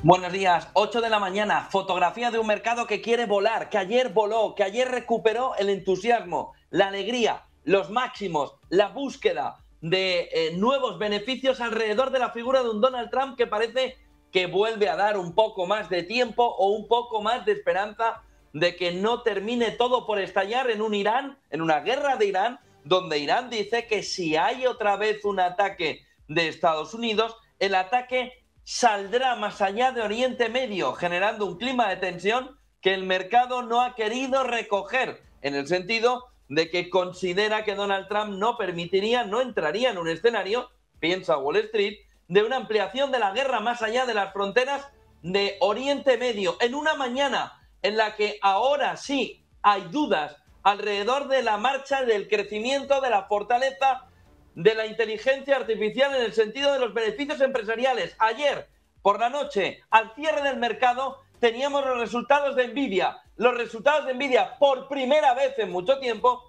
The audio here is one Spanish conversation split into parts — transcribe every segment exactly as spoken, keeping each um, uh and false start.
Buenos días, ocho de la mañana, fotografía de un mercado que quiere volar, que ayer voló, que ayer recuperó el entusiasmo, la alegría, los máximos, la búsqueda de eh, nuevos beneficios alrededor de la figura de un Donald Trump que parece que vuelve a dar un poco más de tiempo o un poco más de esperanza de que no termine todo por estallar en un Irán, en una guerra de Irán, donde Irán dice que si hay otra vez un ataque de Estados Unidos, el ataque saldrá más allá de Oriente Medio, generando un clima de tensión que el mercado no ha querido recoger, en el sentido de que considera que Donald Trump no permitiría, no entraría en un escenario, piensa Wall Street, de una ampliación de la guerra más allá de las fronteras de Oriente Medio, en una mañana en la que ahora sí hay dudas alrededor de la marcha del crecimiento, de la fortaleza de la inteligencia artificial en el sentido de los beneficios empresariales. Ayer, por la noche, al cierre del mercado, teníamos los resultados de Nvidia. Los resultados de Nvidia, por primera vez en mucho tiempo,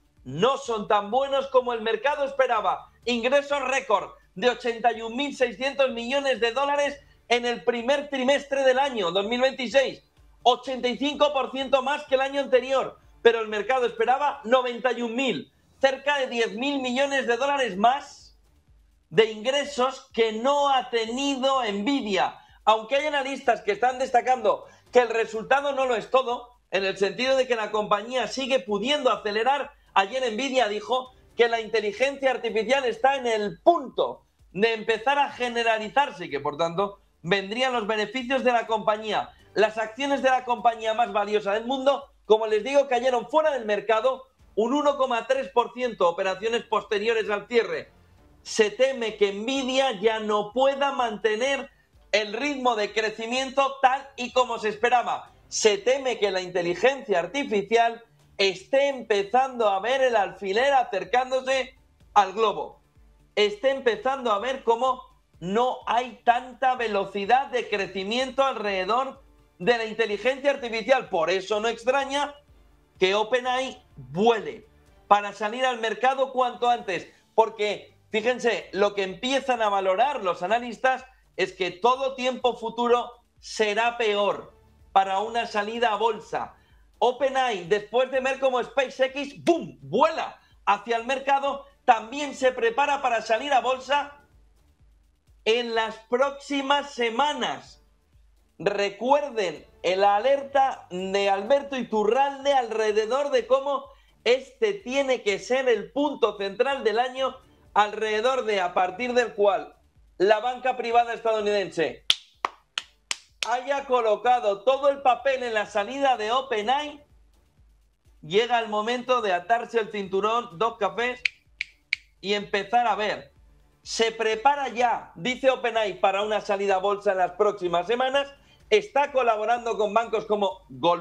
no son tan buenos como el mercado esperaba. Ingresos récord de ochenta y un mil seiscientos millones de dólares en el primer trimestre del año dos mil veintiséis. ochenta y cinco por ciento más que el año anterior, pero el mercado esperaba noventa y un mil. Cerca de diez mil millones de dólares más de ingresos que no ha tenido Nvidia. Aunque hay analistas que están destacando que el resultado no lo es todo, en el sentido de que la compañía sigue pudiendo acelerar, ayer Nvidia dijo que la inteligencia artificial está en el punto de empezar a generalizarse y que, por tanto, vendrían los beneficios de la compañía. Las acciones de la compañía más valiosa del mundo, como les digo, cayeron fuera del mercado un uno coma tres por ciento, operaciones posteriores al cierre. Se teme que Nvidia ya no pueda mantener el ritmo de crecimiento tal y como se esperaba. Se teme que la inteligencia artificial esté empezando a ver el alfiler acercándose al globo. Esté empezando a ver cómo no hay tanta velocidad de crecimiento alrededor de la inteligencia artificial. Por eso no extraña que OpenAI vuele para salir al mercado cuanto antes, porque fíjense, lo que empiezan a valorar los analistas es que todo tiempo futuro será peor para una salida a bolsa. OpenAI, después de ver cómo SpaceX, ¡boom!, vuela hacia el mercado, también se prepara para salir a bolsa en las próximas semanas. Recuerden la alerta de Alberto Iturralde alrededor de cómo este tiene que ser el punto central del año, alrededor de a partir del cual la banca privada estadounidense haya colocado todo el papel en la salida de OpenAI. Llega el momento de atarse el cinturón, dos cafés y empezar a ver. Se prepara ya, dice OpenAI, para una salida a bolsa en las próximas semanas. Está colaborando con bancos como Goldman